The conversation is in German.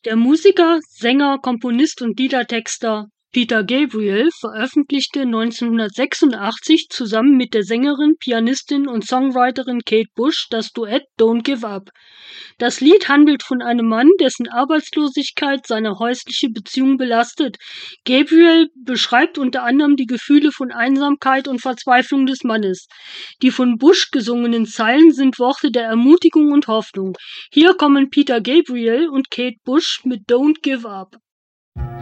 Der Musiker, Sänger, Komponist und Liedertexter Peter Gabriel veröffentlichte 1986 zusammen mit der Sängerin, Pianistin und Songwriterin Kate Bush das Duett "Don't Give Up". Das Lied handelt von einem Mann, dessen Arbeitslosigkeit seine häusliche Beziehung belastet. Gabriel beschreibt unter anderem die Gefühle von Einsamkeit und Verzweiflung des Mannes. Die von Bush gesungenen Zeilen sind Worte der Ermutigung und Hoffnung. Hier kommen Peter Gabriel und Kate Bush mit "Don't Give Up".